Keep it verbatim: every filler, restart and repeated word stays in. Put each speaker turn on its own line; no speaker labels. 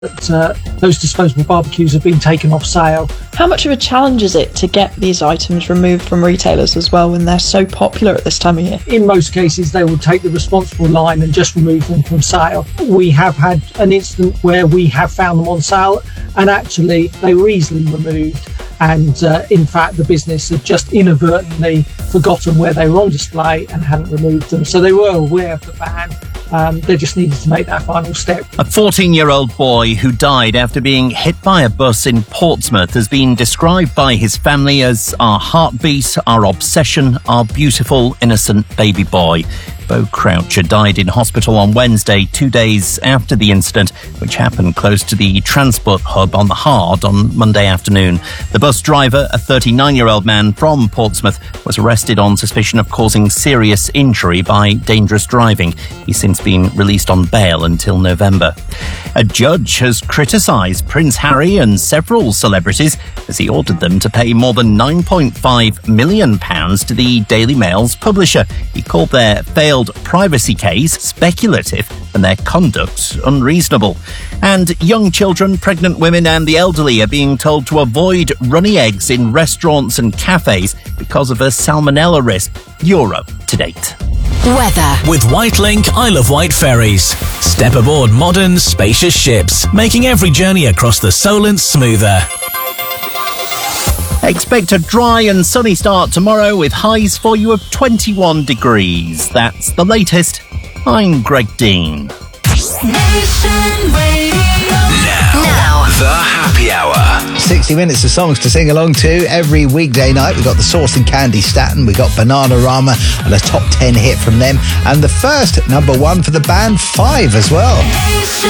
that uh, those disposable barbecues have been taken off sale.
How much of a challenge is it to get these items removed from retailers as well when they're so popular at this time of year?
In most cases, they will take the responsible line and just remove them from sale. We have had an incident where we have found them on sale and actually they were easily removed. And uh, in fact, the business had just inadvertently forgotten where they were on display and hadn't removed them. So they were aware of the ban. Um, they just needed to make that final step.
A fourteen-year-old boy who died after being hit by a bus in Portsmouth has been described by his family as our heartbeat, our obsession, our beautiful, innocent baby boy. Bo Croucher died in hospital on Wednesday, two days after the incident, which happened close to the transport hub on the Hard on Monday afternoon. The bus driver, a thirty-nine-year-old man from Portsmouth, was arrested on suspicion of causing serious injury by dangerous driving. He's since been released on bail until November. A judge has criticised Prince Harry and several celebrities as he ordered them to pay more than nine point five million pounds to the Daily Mail's publisher. He called their failed privacy case speculative and their conduct unreasonable. And young children, pregnant women and the elderly are being told to avoid runny eggs in restaurants and cafes because of a salmonella risk. Euro to date.
Weather.
With Whitelink, Isle of Wight ferries. Step aboard modern, spacious ships, making every journey across the Solent smoother.
Expect a dry and sunny start tomorrow with highs for you of twenty-one degrees. That's the latest. I'm Greg Dean.
Nation Radio.
Now,
Now.
the happy hour.
sixty minutes of songs to sing along to every weekday night. We've got the Sauce and Candy Staten, we've got Bananarama and a top ten hit from them, and the first number one for the band Five as well.
Nation